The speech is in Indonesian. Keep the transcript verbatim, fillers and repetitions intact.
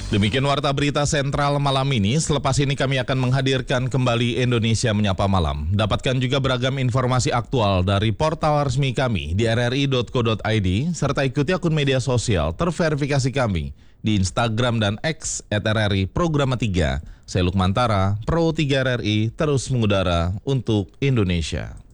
Demikian Warta Berita Sentral malam ini. Selepas ini kami akan menghadirkan kembali Indonesia Menyapa Malam. Dapatkan juga beragam informasi aktual dari portal resmi kami di r r i dot co dot i d serta ikuti akun media sosial terverifikasi kami di Instagram dan X et r r i Programa tiga. Saya Lukmantara, Pro tiga R R I, terus mengudara untuk Indonesia.